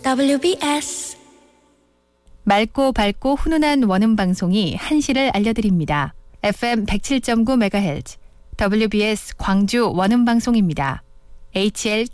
WBS 맑고 밝고 훈훈한 원음 방송이 한시를 알려드립니다. FM 107.9MHz WBS 광주 원음 방송입니다. HLK